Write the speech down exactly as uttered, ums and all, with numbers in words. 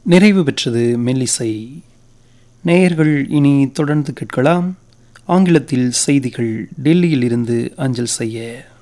நிறைவு பெற்றது மெல்லிசை. நேயர்கள் இனி தொடர்ந்து கேட்கலாம் ஆங்கிலத்தில் செய்திகள் டெல்லியில் இருந்து அஞ்சல் செய்ய.